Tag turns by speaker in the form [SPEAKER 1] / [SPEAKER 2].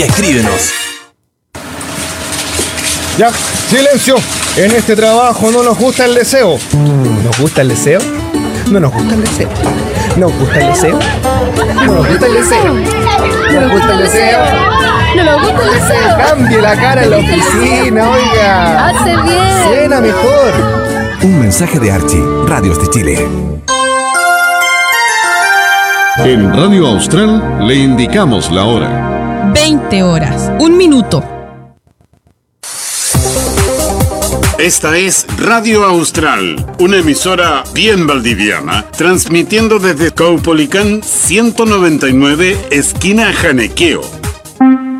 [SPEAKER 1] Escríbenos.
[SPEAKER 2] Ya, silencio. En este trabajo no nos gusta el deseo. ¿Nos gusta el deseo? No nos gusta el deseo. ¿Nos gusta el deseo? No nos gusta el deseo. ¿No nos gusta el deseo?
[SPEAKER 3] No nos gusta el deseo.
[SPEAKER 2] Cambie la cara en la oficina, oiga.
[SPEAKER 3] Hace bien.
[SPEAKER 2] Suena mejor.
[SPEAKER 1] Un mensaje de Archie, Radios de Chile.
[SPEAKER 4] En Radio Austral le indicamos la hora.
[SPEAKER 5] 20 horas, 1 minuto.
[SPEAKER 6] Esta es Radio Austral, una emisora bien valdiviana, transmitiendo desde Caupolicán 199, esquina Janequeo,